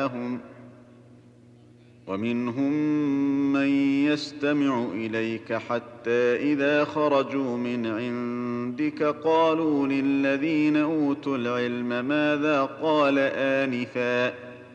جاءهم ومنهم من يستمع إليك حتى إذا خرجوا من عندك قالوا للذين أوتوا العلم ماذا قال آنفا